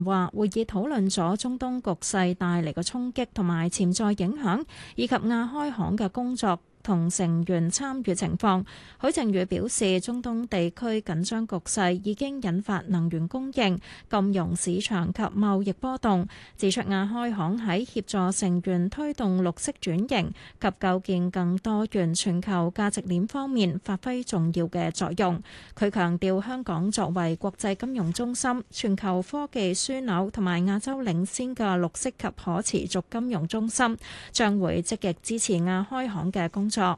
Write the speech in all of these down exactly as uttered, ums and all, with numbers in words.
話會議討論咗中東局勢帶嚟嘅衝擊同埋潛在影響，以及亞開行嘅工作同成員參與情況。許正宇表示，中東地區緊張局勢已經引發能源供應、金融市場及貿易波動，指出亞開行喺協助成員推動綠色轉型及構建更多元全球價值鏈方面發揮重要嘅作用。佢強調，香港作為國際金融中心、全球科技樞紐同埋亞洲領先嘅綠色及可持續金融中心，將會積極支持亞開行嘅工作。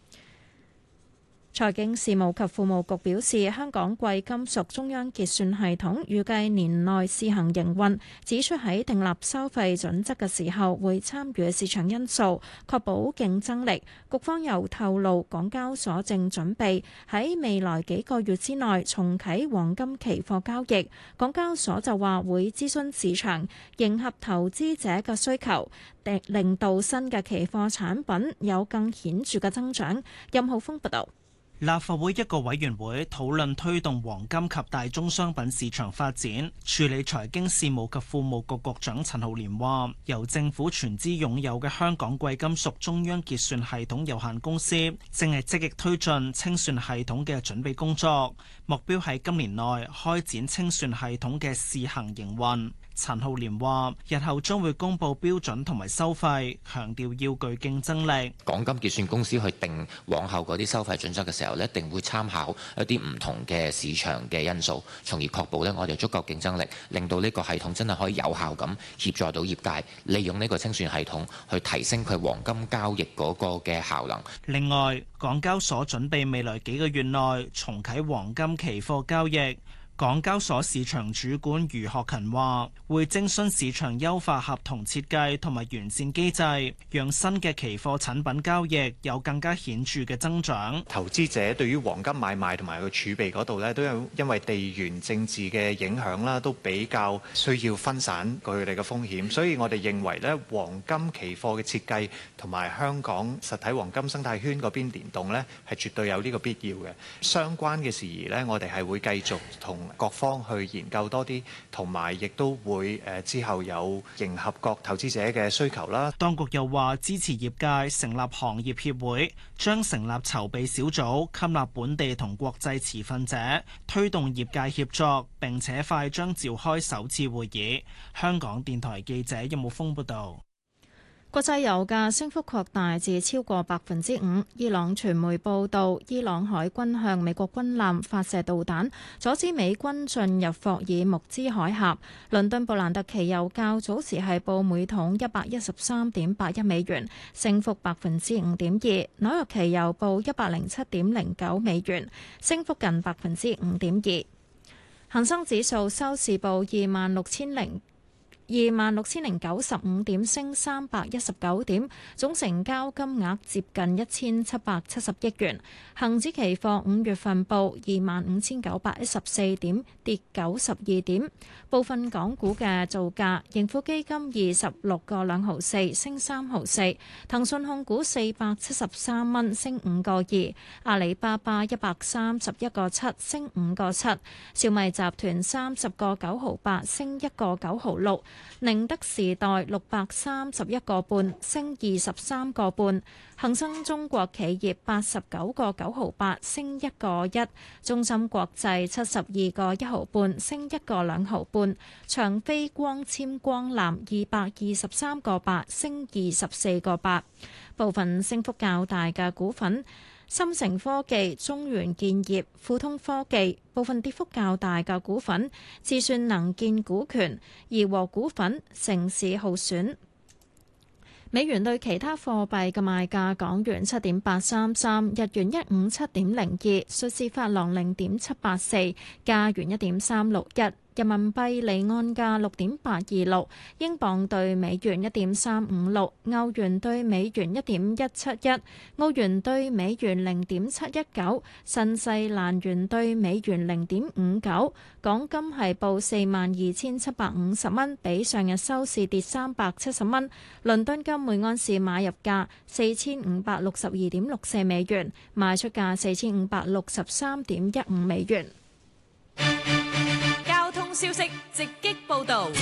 財經事務及庫務局表示，香港貴金屬中央結算系統預計年內試行營運，指出喺訂立收費準則嘅時候會參與市場因素，確保競爭力。局方又透露，港交所正準備喺未來幾個月之內重啟黃金期貨交易。港交所就話會諮詢市場，迎合投資者嘅需求，令到新嘅期貨產品有更顯著嘅增長。任浩峰報道。 立法會一個委員會討論推動黃金及大宗商品市場發展，處理財經事務及庫務局局長陳浩濂話，由政府全資擁有嘅香港貴金屬中央結算系統有限公司正係積極推進清算系統嘅準備工作，目標係今年內開展清算系統嘅試行營運。陳浩濂話，日後將會公布標準同埋收費，強調要具競爭力。 港金結算公司去定往後嗰啲收費準則嘅時候，一定會參考一啲唔同嘅市場嘅因素，從而確保咧我哋足夠競爭力，令到呢個系統真係可以有效咁協助到業界，利用呢個清算系統去提升佢黃金交易嗰個嘅效能。 另外，港交所準備未來幾個月內重啟黃金期貨交易。港交所市場主管余學勤話，會徵詢市場優化合同設計同埋完善機制，讓新嘅期貨產品交易有更加顯著嘅增長。 投資者對於黃金買賣同埋個儲備嗰度咧，都有因為地緣政治嘅影響啦，都比較需要分散佢哋嘅風險，所以我哋認為咧，黃金期貨嘅設計同埋香港實體黃金生態圈嗰邊聯動咧，係絕對有呢個必要嘅。相關嘅事宜咧，我哋係會繼續同各方去研究多啲，同埋亦都會誒之後有迎合各投資者嘅需求啦。 當局又話支持業界成立行業協會，將成立籌備小組，吸納本地同國際持份者，推動業界協作，並且快將召開首次會議。香港電台記者任木峰報道。 國際油價升幅擴大至超過百分之五。伊朗傳媒報道，伊朗海軍向美國軍艦發射導彈，阻止美軍進入霍爾木茲海峽。倫敦布蘭特期油較早時係報每桶一百一十三點八一美元，升幅百分之五點二。紐約期油報一百零七點零九美元，升幅近百分之五點二。恒生指數收市報二萬六千零。二萬六千零九十五點，升三百一十九點，總成交金額接近一千七百七十億元。恒指期貨五月份報二萬五千九百一十四點，跌九十二點。部分港股嘅造價：盈富基金二十六個兩毫四，升三毫四；騰訊控股四百七十三蚊，升五個二；阿里巴巴一百三十一個七，升五個七；小米集團三十個九毫八，升一個九毫六。寧德時代六百三十一個半，升二十三個半；恒生中國企業八十九個九毫八，升一個一；中芯國際七十二個一毫半，升一個兩毫半；長飛光纖光纜二百二十三個八，升二十四個八。部分升幅較大嘅股份：深成科技、中原建業、富通科技。部分跌幅較大嘅股份：智算能建股權、怡和股份、城市浩選。美元對其他貨幣嘅賣價：港元七點八三三，日元一五七點零二，瑞士法郎零點七八四，加元一點三六一。人民幣離岸價六點八二六，英鎊對美元一點三五六，歐元對美元一點一七一，澳元對美元零點七一九，新西蘭元對美元零點五九。港金係報四萬二千七百五十蚊，比上日收市跌三百七十蚊。倫敦金每安士買入價四千五百六十二點六四美元，賣出價四千五百六十三點一五美元。 消息直擊報導。